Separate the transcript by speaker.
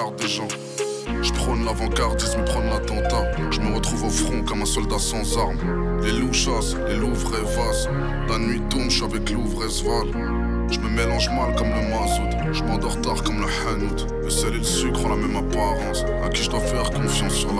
Speaker 1: garde des gens. Je prône l'avant-gardisme, prône l'attentat. Je me retrouve au front comme un soldat sans armes. Les loups chassent, les loups vrais vasent. La nuit tombe, je suis avec l'Ouvresval. Je me mélange mal comme le mazout. Je m'endors tard comme le hanout. Le sel et le sucre ont la même apparence. À qui je dois faire confiance sur la